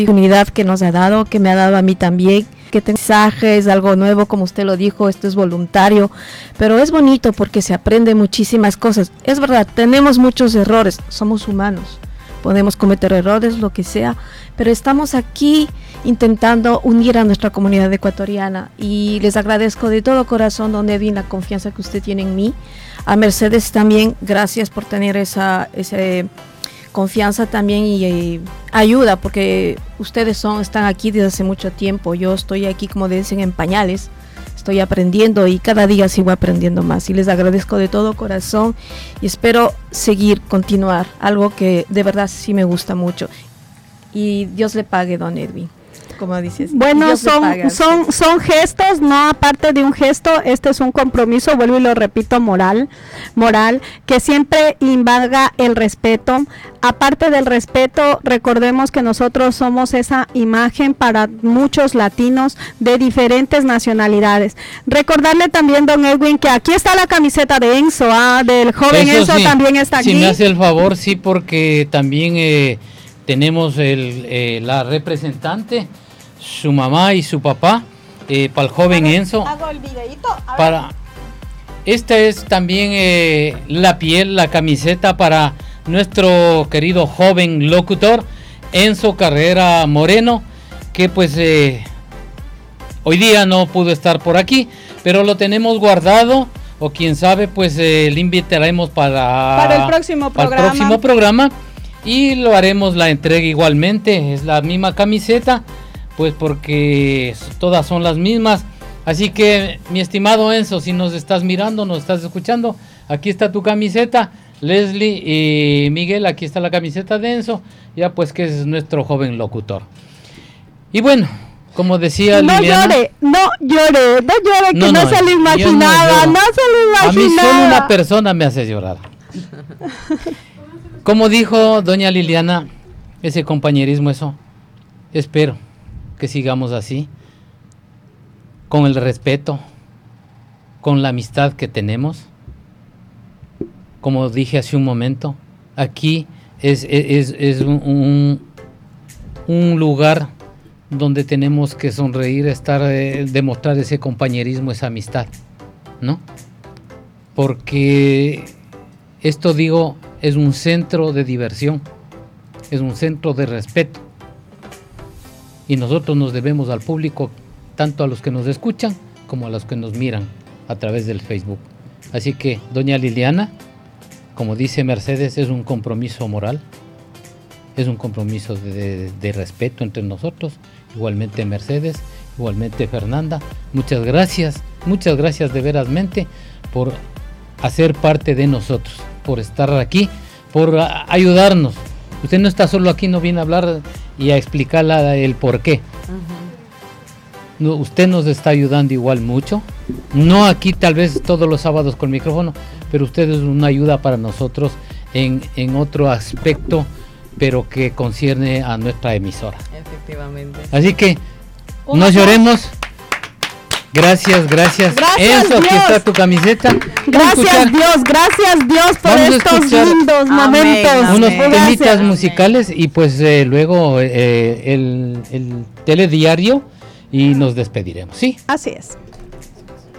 oportunidad que nos ha dado, que me ha dado a mí también, que este mensaje es algo nuevo, como usted lo dijo, esto es voluntario, pero es bonito porque se aprende muchísimas cosas. Es verdad, tenemos muchos errores, somos humanos, podemos cometer errores, lo que sea, pero estamos aquí intentando unir a nuestra comunidad ecuatoriana y les agradezco de todo corazón, don Edwin, la confianza que usted tiene en mí. A Mercedes también, gracias por tener esa confianza también y ayuda, porque ustedes están aquí desde hace mucho tiempo. Yo estoy aquí, como dicen, en pañales, estoy aprendiendo y cada día sigo aprendiendo más y les agradezco de todo corazón y espero continuar, algo que de verdad sí me gusta mucho y Dios le pague, don Edwin. Como dices, bueno, son gestos, no aparte de un gesto, este es un compromiso, vuelvo y lo repito, moral, que siempre invalga el respeto. Aparte del respeto, recordemos que nosotros somos esa imagen para muchos latinos de diferentes nacionalidades. Recordarle también, don Edwin, que aquí está la camiseta de Enzo, del joven eso Enzo, sí, también está aquí. Si me hace el favor, sí, porque también tenemos la representante, su mamá y su papá, para el joven Enzo. Hago el videíto. Esta es también la camiseta para nuestro querido joven locutor, Enzo Carrera Moreno, que pues hoy día no pudo estar por aquí, pero lo tenemos guardado, o quién sabe, pues le invitaremos para el próximo programa. Y lo haremos la entrega igualmente, es la misma camiseta, pues porque todas son las mismas. Así que, mi estimado Enzo, si nos estás mirando, nos estás escuchando, aquí está tu camiseta. Leslie y Miguel, aquí está la camiseta de Enzo, ya pues que es nuestro joven locutor. Y bueno, como decía Liliana, no llore, que no se lo imaginaba, no se lo imaginaba. A mí solo una persona me hace llorar. Como dijo doña Liliana, ese compañerismo, eso, espero que sigamos así, con el respeto, con la amistad que tenemos. Como dije hace un momento, aquí es un lugar donde tenemos que sonreír, demostrar ese compañerismo, esa amistad, ¿no? Porque esto, digo, es un centro de diversión, es un centro de respeto. Y nosotros nos debemos al público, tanto a los que nos escuchan como a los que nos miran a través del Facebook. Así que, doña Liliana, como dice Mercedes, es un compromiso moral, es un compromiso de respeto entre nosotros. Igualmente Mercedes, igualmente Fernanda, muchas gracias de verasmente por hacer parte de nosotros, por estar aquí, por ayudarnos. Usted no está solo aquí, no viene a hablar y a explicar el por qué. No, usted nos está ayudando igual mucho, no aquí tal vez todos los sábados con micrófono, pero usted es una ayuda para nosotros en otro aspecto, pero que concierne a nuestra emisora. Efectivamente. Así que no lloremos. Gracias. Eso, aquí está tu camiseta. Gracias Dios por estos lindos momentos. Unos temitas musicales y pues luego el telediario y nos despediremos, ¿sí? Así es.